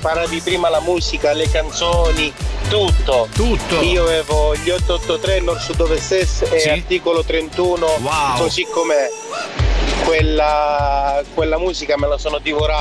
imparavi prima la musica, le canzoni, tutto. Io avevo gli 883 Nord Sud Ovest Est e articolo 31, così com'è. Quella musica me la sono divorata.